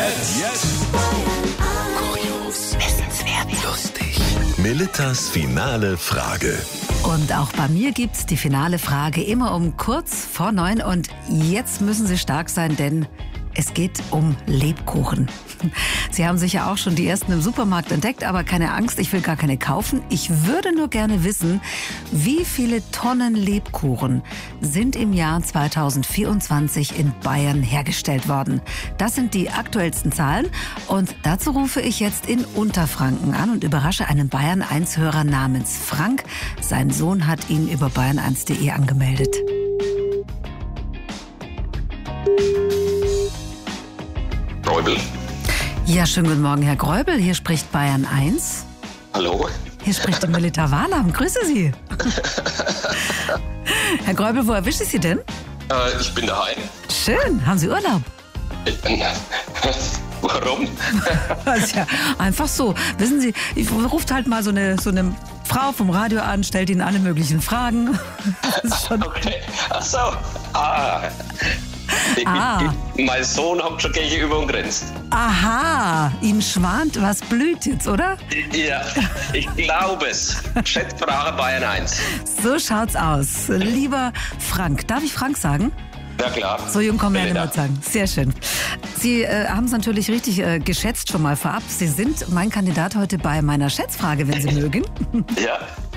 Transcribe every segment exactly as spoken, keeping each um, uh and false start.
jetzt, jetzt. Kurios, wissenswert, lustig. Melittas finale Frage. Und auch bei mir gibt's die finale Frage immer um kurz vor neun. Und jetzt müssen Sie stark sein, denn es geht um Lebkuchen. Sie haben sicher auch schon die ersten im Supermarkt entdeckt, aber keine Angst, ich will gar keine kaufen. Ich würde nur gerne wissen, wie viele Tonnen Lebkuchen sind im Jahr zweitausendvierundzwanzig in Bayern hergestellt worden. Das sind die aktuellsten Zahlen und dazu rufe ich jetzt in Unterfranken an und überrasche einen Bayern eins Hörer namens Frank. Sein Sohn hat ihn über bayern eins punkt de angemeldet. Gräubel. Ja, schönen guten Morgen, Herr Gräubel. Hier spricht Bayern eins. Hallo. Hier spricht die Melita Walam. Grüße Sie. Herr Gräubel, wo erwische ich Sie denn? Äh, ich bin daheim. Schön. Haben Sie Urlaub? Äh, warum? Das ja einfach so. Wissen Sie, ich ruft halt mal so eine, so eine Frau vom Radio an, stellt Ihnen alle möglichen Fragen. Das ist schon okay. Ach so. Ah. Ich, Ah. ich, mein Sohn hat schon gegenüber umgrenzt. Aha, Ihnen schwant, was blüht jetzt, oder? Ja, ich glaube es. Schätzfrage Bayern eins. So schaut's aus. Lieber Frank, darf ich Frank sagen? Ja klar. So jung kann man ja nicht Melita. mehr sagen. Sehr schön. Sie äh, haben es natürlich richtig äh, geschätzt schon mal vorab. Sie sind mein Kandidat heute bei meiner Schätzfrage, wenn Sie mögen. Ja.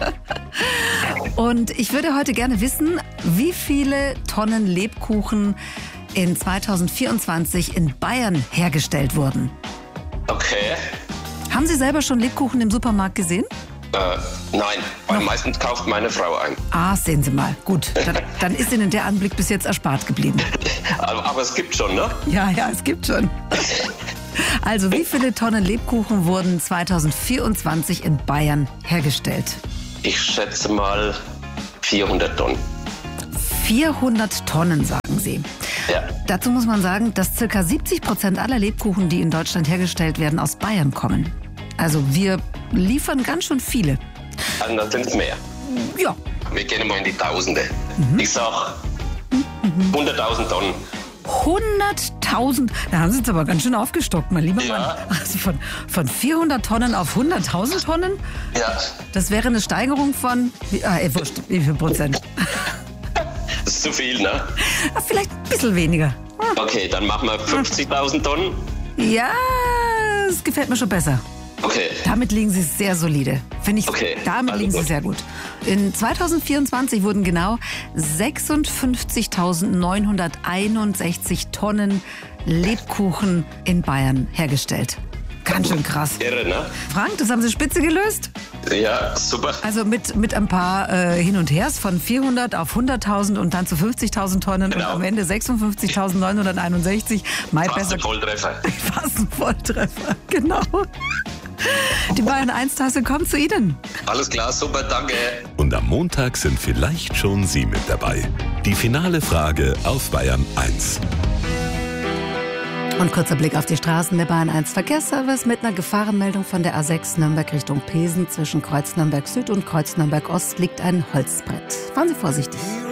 Und ich würde heute gerne wissen, wie viele Tonnen Lebkuchen in zweitausendvierundzwanzig in Bayern hergestellt wurden. Okay. Haben Sie selber schon Lebkuchen im Supermarkt gesehen? Äh, nein, weil meistens kauft meine Frau ein. Ah, sehen Sie mal. Gut, dann, dann ist Ihnen der Anblick bis jetzt erspart geblieben. Aber, aber es gibt schon, ne? Ja, ja, es gibt schon. Also, wie viele Tonnen Lebkuchen wurden zweitausendvierundzwanzig in Bayern hergestellt? Ich schätze mal vierhundert Tonnen. vierhundert Tonnen, sagen Sie. Ja. Dazu muss man sagen, dass ca. siebzig Prozent aller Lebkuchen, die in Deutschland hergestellt werden, aus Bayern kommen. Also wir liefern ganz schön viele. Also dann sind es mehr. Ja. Wir gehen mal in die Tausende. Mhm. Ich sag hunderttausend Tonnen. hunderttausend, da haben Sie jetzt aber ganz schön aufgestockt, mein lieber Ja. Mann. Also von, von vierhundert Tonnen auf hunderttausend Tonnen? Ja. Das wäre eine Steigerung von, wie, ah, ey, wurscht, wie viel Prozent? Das ist zu viel, ne? Ah, vielleicht ein bisschen weniger. Hm. Okay, dann machen wir fünfzigtausend Tonnen. Ja, es gefällt mir schon besser. Okay. Damit liegen Sie sehr solide. Finde ich, Okay, damit also liegen Sie gut. sehr gut. In zweitausendvierundzwanzig wurden genau sechsundfünfzigtausendneunhunderteinundsechzig Tonnen Lebkuchen in Bayern hergestellt. Ganz schön krass. Irre, ne? Frank, das haben Sie spitze gelöst? Ja, super. Also mit, mit ein paar äh, Hin und Hers von vierhundert auf hunderttausend und dann zu fünfzigtausend Tonnen Genau. und am Ende sechsundfünfzigtausendneunhunderteinundsechzig. Mai Fast besser. ein Volltreffer. Fast ein Volltreffer, genau. Die Bayern eins Tasse kommt zu Ihnen. Alles klar, super, danke. Und am Montag sind vielleicht schon Sie mit dabei. Die finale Frage auf Bayern eins. Und kurzer Blick auf die Straßen. Der Bayern eins Verkehrsservice mit einer Gefahrenmeldung von der A sechs Nürnberg Richtung Pesen. Zwischen Kreuz Nürnberg Süd und Kreuz Nürnberg Ost liegt ein Holzbrett. Fahren Sie vorsichtig.